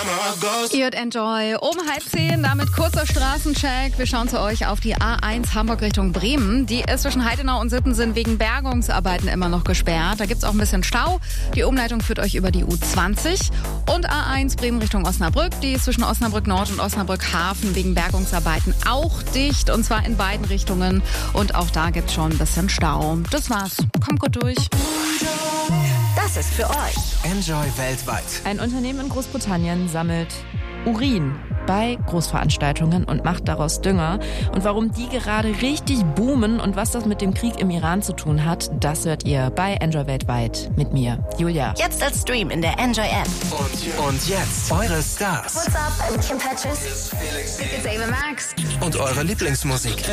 Ihr hört Enjoy um 9:30, damit kurzer Straßencheck. Wir schauen zu euch auf die A1 Hamburg Richtung Bremen. Die ist zwischen Heidenau und Sittensen wegen Bergungsarbeiten immer noch gesperrt. Da gibt's auch ein bisschen Stau. Die Umleitung führt euch über die U20. Und A1 Bremen Richtung Osnabrück. Die ist zwischen Osnabrück Nord und Osnabrück Hafen wegen Bergungsarbeiten auch dicht. Und zwar in beiden Richtungen. Und auch da gibt's schon ein bisschen Stau. Das war's. Kommt gut durch. Das ist für euch. Enjoy weltweit. Ein Unternehmen in Großbritannien sammelt Urin bei Großveranstaltungen und macht daraus Dünger. Und warum die gerade richtig boomen und was das mit dem Krieg im Iran zu tun hat, das hört ihr bei Enjoy weltweit mit mir, Julia. Jetzt als Stream in der Enjoy App. Und jetzt eure Stars What's up? I'm Kim Petras. It's Ava Max. und eure Lieblingsmusik.